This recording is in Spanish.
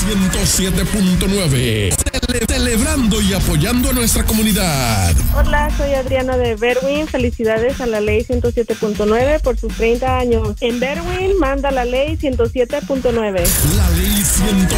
107.9. Celebrando y apoyando a nuestra comunidad. Hola, soy Adriana de Berwyn. Felicidades a la ley 107.9 por sus 30 años. En Berwyn manda la ley 107.9. La ley 107.